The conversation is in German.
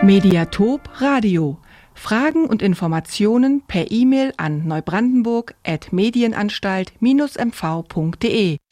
Mediatop Radio. Fragen und Informationen per E-Mail an neubrandenburg@medienanstalt-mv.de.